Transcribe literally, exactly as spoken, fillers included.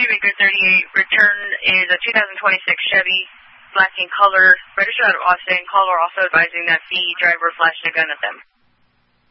City Baker thirty-eight, return is a two thousand twenty-six Chevy, black in color, registered out of Austin. Caller also advising that the driver flashed a gun at them.